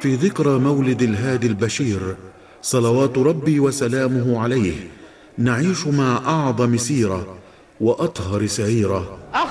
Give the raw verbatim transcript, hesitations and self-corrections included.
في ذكرى مولد الهادي البشير صلوات ربي وسلامه عليه نعيش مع أعظم سيرة وأطهر سعيرة.